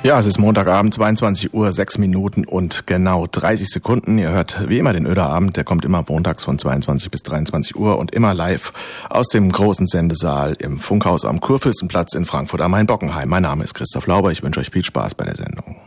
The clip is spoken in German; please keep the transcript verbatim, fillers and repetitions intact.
Ja, es ist Montagabend, zweiundzwanzig Uhr, sechs Minuten und genau dreißig Sekunden. Ihr hört wie immer den Öderabend, der kommt immer montags von zweiundzwanzig bis dreiundzwanzig Uhr und immer live aus dem großen Sendesaal im Funkhaus am Kurfürstenplatz in Frankfurt am Main-Bockenheim. Mein Name ist Christoph Lauber, ich wünsche euch viel Spaß bei der Sendung.